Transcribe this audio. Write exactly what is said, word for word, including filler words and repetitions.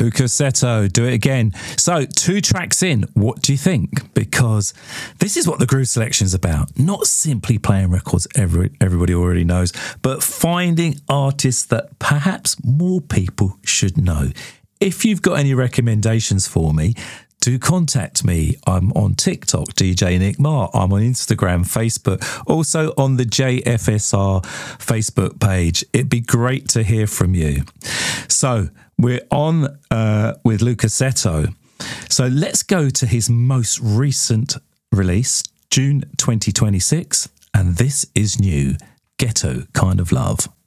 Lucas Seto, Do It Again. So, two tracks in, what do you think? Because this is what the Groove Selection is about. Not simply playing records every, everybody already knows, but finding artists that perhaps more people should know. If you've got any recommendations for me, do contact me. I'm on TikTok, D J Nick Marr. I'm on Instagram, Facebook, also on the J F S R Facebook page. It'd be great to hear from you. So we're on uh, with Lucas Seto. So let's go to his most recent release, June twenty twenty-six. And this is new, Ghetto Kind of Love.